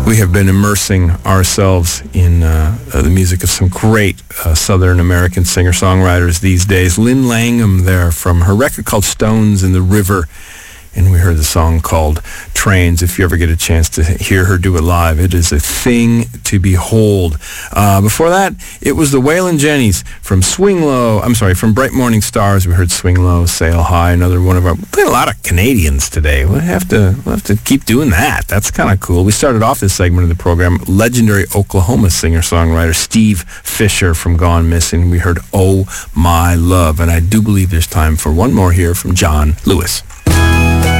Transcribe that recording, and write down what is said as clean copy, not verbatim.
We have been immersing ourselves in the music of some great Southern American singer-songwriters these days. Lynn Langham there from her record called Stones in the River. And we heard the song called Trains. If you ever get a chance to hear her do it live, it is a thing to behold. Before that, it was the Waylon Jennings from from Bright Morning Stars. We heard Swing Low, Sail High, another one of our... We played a lot of Canadians today. We'll have to keep doing that. That's kind of cool. We started off this segment of the program, legendary Oklahoma singer-songwriter Steve Fisher from Gone Missing. We heard Oh My Love. And I do believe there's time for one more here from John Lewis.